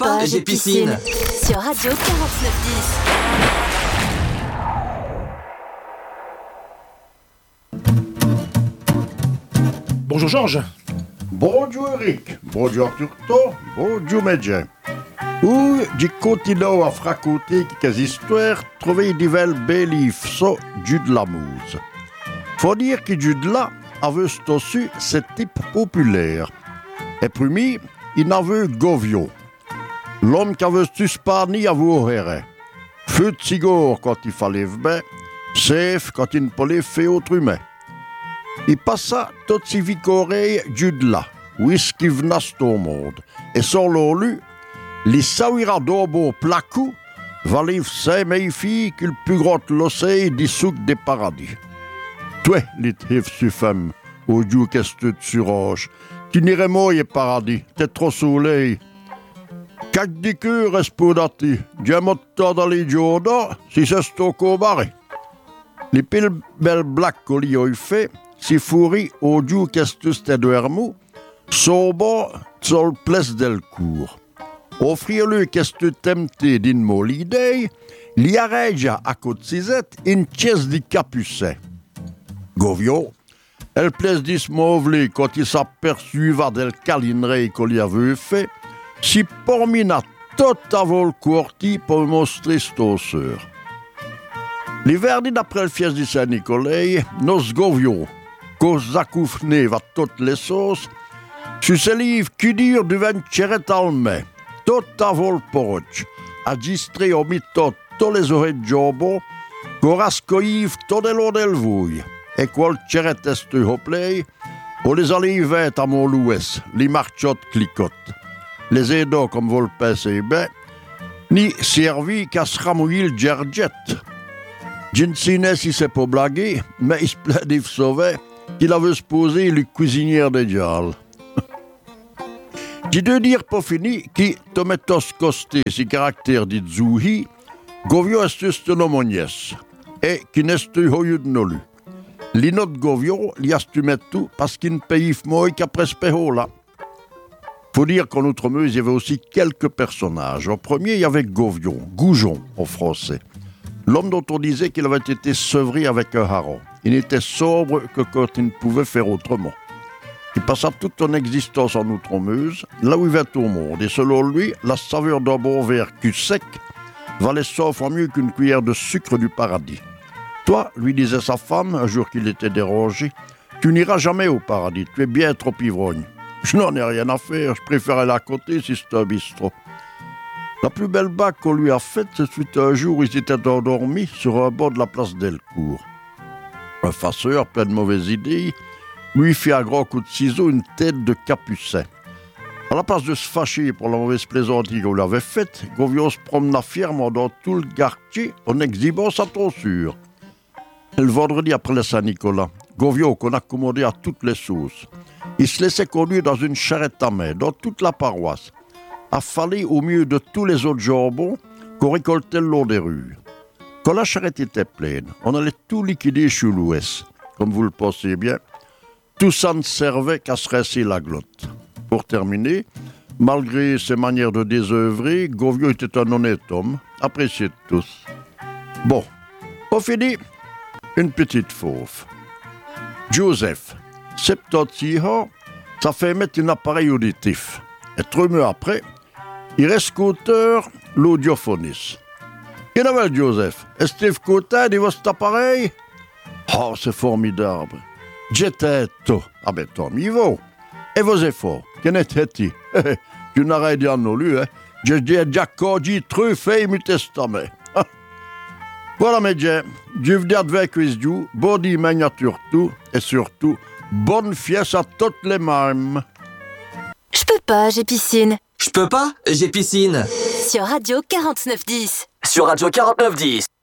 pas, j'ai piscine. Sur Radio 49.10. Bonjour Georges. Bonjour Eric, bonjour Turto, bonjour Medjen. Où j'ai continué à raconter quelques histoires, trouver des belles so du de la mousse. Faut dire que du de là avait aussi ce type populaire. Et premier, il avait Govio. L'homme qui avait suspani à vous rire. Feu de cigare quand il fallait bien, safe quand il ne pouvait faire autrement. Il passa toutes ses vicoreilles du de là, whisky v'nast au monde. Et sur l'olu, les sawira d'obo placou valiv ces mes filles qu'il plus gros l'océan des souks des paradis. Toi, les hiv suffem, au dieu qu'est-ce que tu roche, tu n'irais moyen paradis, t'es trop soleil. Cac di cœur respodati, diamotta dans les joda, si c'est stocco barré. Les pile belles black colli oi fait, si fourri au dieu qu'est-ce que c'était de hermou, soba sol place del cour. Offrir-le qu'est-ce que t'aimetais d'une molidée, li arregia à côté cisette une pièce de capucet. Govio, elle place d'ismovli quand il s'aperçuva del calinerie qu'on lui avait fait, si pormina tout à vol courti pour montrer stosseur. L'hiver d'après le fies de Saint-Nicolas, nos Govio, cause accoufné va toutes les sauces, sur ce livre qui dure du vencheret almé, tout à vol porch, a distré au mito tous les oreilles de jobo, corascoïv tout de l'eau del vouille, et quel cheret est hoplay, ou les olivettes à mon louès, les marchottes clicotent. Les aidos comme vous le pensez bien, ni servi qu'à se ramouiller le gerget. Jinsine si c'est pas blagué, mais il se plaît d'y sauver qu'il avait supposé le cuisinier de diable. J'ai de dire pour fini qui tomatos costé si caractère dit zouhi, govio est juste nomonies, et qui n'est hoyu de nolu. L'inot govio li astumet tout parce qu'il ne paye moi qu'après ce là. Faut dire qu'en Outre-Meuse, il y avait aussi quelques personnages. Au premier, il y avait Govio, Goujon en français. L'homme dont on disait qu'il avait été sevré avec un hareng. Il n'était sobre que quand il ne pouvait faire autrement. Il passa toute son existence en Outre-Meuse, là où il vint au monde. Et selon lui, la saveur d'un bon verre cul sec valait sauf en mieux qu'une cuillère de sucre du paradis. Toi, lui disait sa femme, un jour qu'il était dérangé, tu n'iras jamais au paradis, tu es bien trop ivrogne. Je n'en ai rien à faire, je préfère aller à côté si c'est un bistrot. La plus belle bague qu'on lui a faite, c'est un jour où il s'était endormi sur un bord de la place Delcourt. Un farceur, plein de mauvaises idées, lui fit à grands coups de ciseaux une tête de capucin. À la place de se fâcher pour la mauvaise plaisanterie qu'on lui avait faite, Govio se promena fièrement dans tout le quartier en exhibant sa tonsure. Le vendredi après le Saint-Nicolas, Govio, qu'on accommodait à toutes les sauces, il se laissait conduire dans une charrette à main, dans toute la paroisse, affalé au milieu de tous les autres jambons qu'on récoltait le long des rues. Quand la charrette était pleine, on allait tout liquider chez l'Ouest. Comme vous le pensez bien, tout ça ne servait qu'à se rincer la glotte. Pour terminer, malgré ses manières de désœuvrer, Govio était un honnête homme, apprécié de tous. Bon, pour finir, une petite fauve. Joseph, 76 ans, ça fait mettre un appareil auditif. Et 3 mois après, il reste qu'auteur l'audiophoniste. Qu'est-ce que Joseph? Est-ce que content de votre appareil? Oh, c'est formidable. J'étais tout. Ah ben, tant mieux vaut. Et vos efforts, qu'en était-il? Tu n'arrêtes rien non plus, hein? Je dis à Jacques truffé mon testament. Voilà, mes gens, je vous dis avec vous, bon dimanche à tout, et surtout, bonne fiesse à toutes les mêmes. Je peux pas, j'ai piscine. Je peux pas, j'ai piscine. Sur Radio 49.10. Sur Radio 49.10.